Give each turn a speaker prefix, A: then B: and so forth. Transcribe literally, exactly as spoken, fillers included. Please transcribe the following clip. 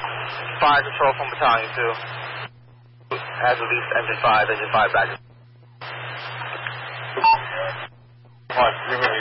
A: Fire control from battalion two. Has released engine five, engine five back.
B: Alright, give me